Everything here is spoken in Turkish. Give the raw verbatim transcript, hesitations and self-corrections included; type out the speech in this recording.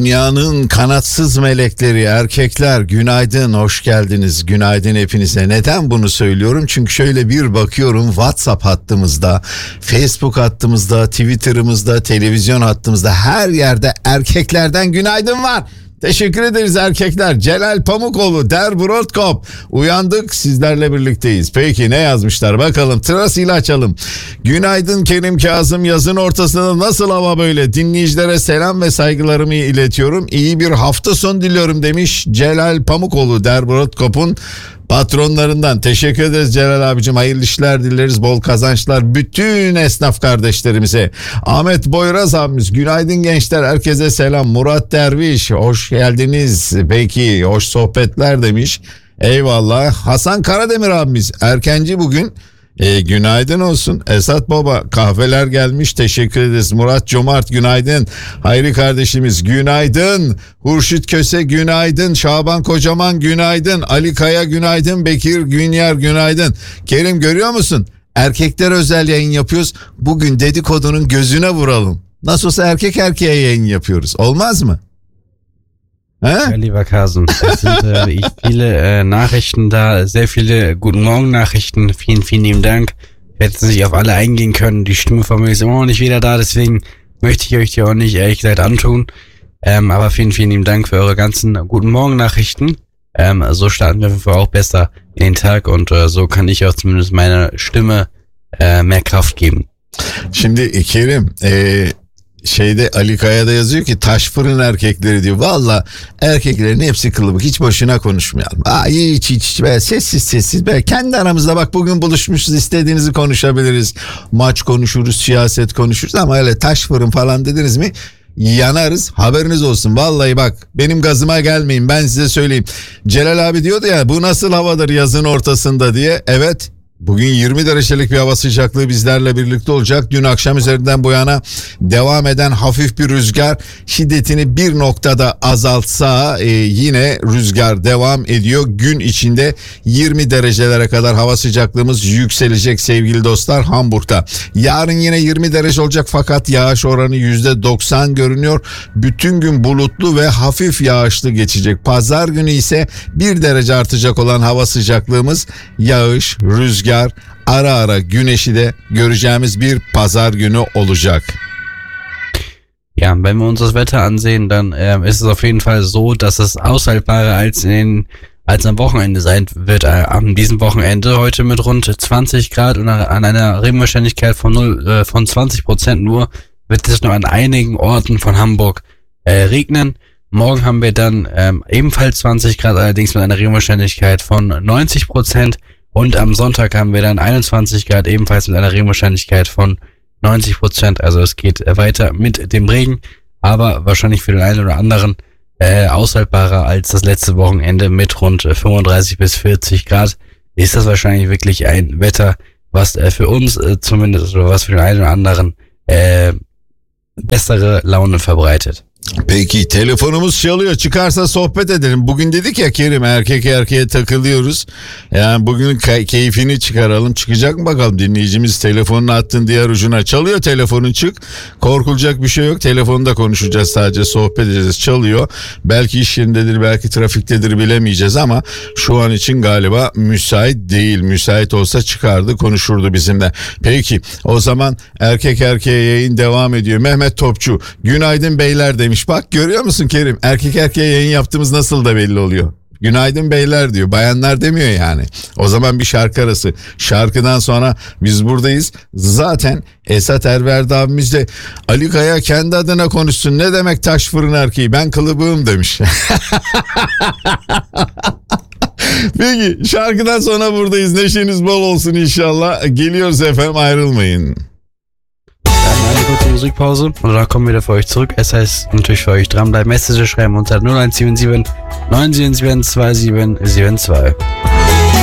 Dünyanın kanatsız melekleri, erkekler, günaydın, hoş geldiniz. Günaydın hepinize. Neden bunu söylüyorum? Çünkü şöyle bir bakıyorum, WhatsApp hattımızda, Facebook hattımızda, Twitter'ımızda, televizyon hattımızda, her yerde erkeklerden günaydın var. Teşekkür ederiz erkekler. Celal Pamukoğlu, Der Brodkop. Uyandık, sizlerle birlikteyiz. Peki ne yazmışlar bakalım, sırasıyla açalım. Günaydın Kerim Kazım, yazın ortasında nasıl hava böyle? Dinleyicilere selam ve saygılarımı iletiyorum. İyi bir hafta sonu diliyorum demiş Celal Pamukoğlu, Der Brodkop'un patronlarından. Teşekkür ederiz Celal abicim, hayırlı işler dileriz, bol kazançlar bütün esnaf kardeşlerimize. Ahmet Boyraz abimiz, günaydın gençler, herkese selam. Murat Derviş, hoş geldiniz, peki hoş sohbetler demiş, eyvallah. Hasan Karademir abimiz, erkenci bugün. E, günaydın olsun. Esat Baba, kahveler gelmiş, teşekkür ederiz. Murat Cömert günaydın. Hayri kardeşimiz günaydın. Hurşit Köse günaydın. Şaban Kocaman günaydın. Ali Kaya günaydın. Bekir Günyer günaydın. Kerim, görüyor musun? Erkekler özel yayın yapıyoruz. Bugün dedikodunun gözüne vuralım. Nasıl olsa erkek erkeğe yayın yapıyoruz. Olmaz mı? Ja, lieber Carsten, es sind äh, viele äh, Nachrichten da, sehr viele Guten Morgen Nachrichten, vielen, vielen lieben Dank. Ich hätte nicht auf alle eingehen können, die Stimme von mir ist immer noch nicht wieder da, deswegen möchte ich euch die auch nicht ehrlich gesagt antun. Ähm, aber vielen, vielen lieben Dank für eure ganzen Guten Morgen Nachrichten. Ähm, so starten wir auf jeden Fall auch besser in den Tag und äh, so kann ich auch zumindest meiner Stimme äh, mehr Kraft geben. Şimdi Kerim, eee şeyde Ali Kaya'da yazıyor ki taş fırın erkekleri diyor. Valla erkeklerin hepsi kılıbık, hiç boşuna konuşmayalım. Aa, hiç hiç be, sessiz sessiz be, kendi aramızda bak bugün buluşmuşuz, istediğinizi konuşabiliriz. Maç konuşuruz, siyaset konuşuruz ama öyle taş fırın falan dediniz mi yanarız, haberiniz olsun. Vallahi bak, benim gazıma gelmeyin, ben size söyleyeyim. Celal abi diyordu ya, bu nasıl havadır yazın ortasında diye. Evet, bugün yirmi derecelik bir hava sıcaklığı bizlerle birlikte olacak. Dün akşam üzerinden bu yana devam eden hafif bir rüzgar şiddetini bir noktada azaltsa e, yine rüzgar devam ediyor. Gün içinde yirmi derecelere kadar hava sıcaklığımız yükselecek sevgili dostlar Hamburg'da. Yarın yine yirmi derece olacak fakat yağış oranı yüzde doksan görünüyor. Bütün gün bulutlu ve hafif yağışlı geçecek. Pazar günü ise bir derece artacak olan hava sıcaklığımız yağış, rüzgar, ara ara güneşi de göreceğimiz bir pazar günü olacak. Ja, wenn wir uns das Wetter ansehen, dann äh, ist es auf jeden Fall so, dass es aushaltbarer als in den, als am Wochenende sein wird. Äh, an diesem Wochenende heute mit rund zwanzig Grad und an einer Regenwahrscheinlichkeit von null, äh, von zwanzig Prozent nur wird es nur an einigen Orten von Hamburg äh, regnen. Morgen haben wir dann ähm, ebenfalls zwanzig Grad, allerdings mit einer Regenwahrscheinlichkeit von neunzig Prozent. Und am Sonntag haben wir dann einundzwanzig Grad, ebenfalls mit einer Regenwahrscheinlichkeit von neunzig Prozent. Also es geht weiter mit dem Regen, aber wahrscheinlich für den einen oder anderen äh, aushaltbarer als das letzte Wochenende mit rund fünfunddreißig bis vierzig Grad. Ist das wahrscheinlich wirklich ein Wetter, was äh, für uns äh, zumindest oder was für den einen oder anderen äh, bessere Laune verbreitet. Peki, telefonumuz çalıyor, çıkarsa sohbet edelim. Bugün dedik ya Kerim, erkek erkeğe takılıyoruz. Yani bugün kay- keyfini çıkaralım. Çıkacak mı bakalım dinleyicimiz, telefonunu attın diğer ucuna. Çalıyor telefonun, çık. Korkulacak bir şey yok. Telefonda konuşacağız, sadece sohbet edeceğiz. Çalıyor. Belki iş yerindedir, belki trafiktedir, bilemeyeceğiz ama şu an için galiba müsait değil. Müsait olsa çıkardı, konuşurdu bizimle. Peki, o zaman erkek erkeğe yayın devam ediyor. Mehmet Topçu, günaydın beyler demiş. Bak, görüyor musun Kerim? Erkek erkeğe yayın yaptığımız nasıl da belli oluyor. Günaydın beyler diyor. Bayanlar demiyor yani. O zaman bir şarkı arası. Şarkıdan sonra biz buradayız. Zaten Esat Erverdi abimiz de Ali Kaya kendi adına konuşsun. Ne demek taş fırın erkeği? Ben kılıbığım demiş. Peki, şarkıdan sonra buradayız. Neşeniz bol olsun inşallah. Geliyoruz efendim, ayrılmayın. Eine kurze Musikpause und dann kommen wir wieder für euch zurück. Es heißt natürlich für euch dranbleiben, Message schreiben unter null eins sieben sieben neun sieben sieben zwei sieben sieben zwei.